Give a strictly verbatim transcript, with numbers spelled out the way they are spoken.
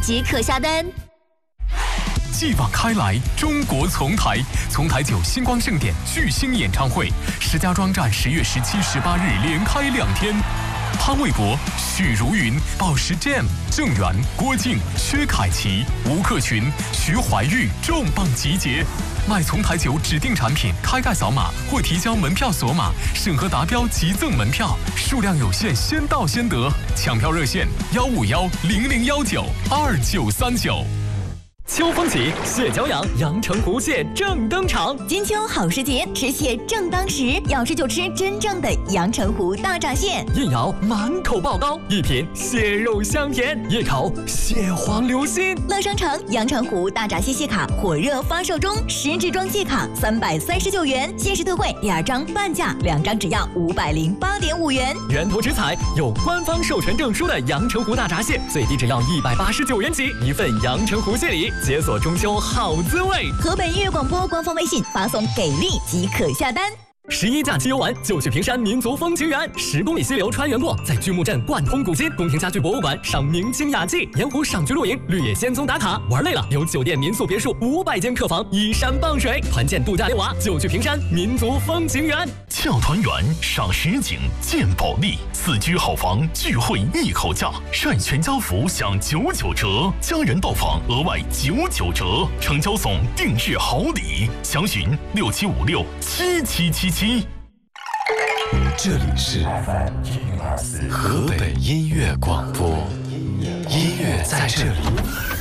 即可下单。 继往开来，中国丛台，丛台酒星光盛典巨星演唱会，石家庄站十月十七、十八日连开两天。潘玮柏、许茹芸、宝石 Jam、郑源、郭靖、薛凯琪、吴克群、徐怀钰重磅集结。买丛台酒指定产品，开盖扫码或提交门票锁码，审核达标即赠门票，数量有限，先到先得。抢票热线：幺五幺零零幺九二九三九。 秋风起，蟹脚痒，阳澄湖蟹正登场。 金秋好时节，吃蟹正当时，要吃就吃真正的阳澄湖大闸蟹。 一咬满口爆膏，一品蟹肉香甜，一口蟹黄流心。 乐商城阳澄湖大闸蟹蟹卡火热发售中，十支装蟹卡三百三十九元，限时特惠第二张半价，两张只要五百零八点五元。 源头直采有官方授权证书的阳澄湖大闸蟹，最低只要一百八十九元起，一份阳澄湖蟹礼。解锁中秋好滋味， 河北音乐广播官方微信发送给力即可下单。 十一假期游玩就去平山民族风情园，十公里溪流穿越过，在巨木镇贯通古今，宫廷家具博物馆赏明清雅气，盐湖赏菊露营，绿野仙踪打卡。玩累了，有酒店、民宿、别墅五百间客房，依山傍水，团建度假遛娃就去平山民族风情园。 俏团圆赏实景见保利，四居好房聚会一口价，晒全家福享九九折，家人到访额外九九折，成交送定制好礼，详询六七五六七七七七。 这里是河北音乐广播，音乐在这里。